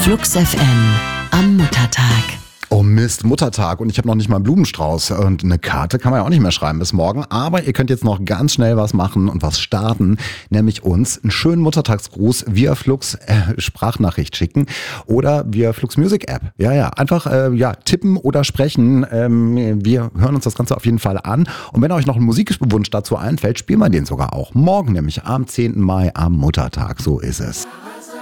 Flux FM am Muttertag. Oh Mist, Muttertag und ich habe noch nicht mal einen Blumenstrauß und eine Karte kann man ja auch nicht mehr schreiben bis morgen, aber ihr könnt jetzt noch ganz schnell was machen und was starten, nämlich uns einen schönen Muttertagsgruß via Flux Sprachnachricht schicken oder via Flux Music App. Ja, einfach tippen oder sprechen. Wir hören uns das Ganze auf jeden Fall an und wenn euch noch ein Musikwunsch dazu einfällt, spielen wir den sogar auch morgen, nämlich am 10. Mai am Muttertag, so ist es.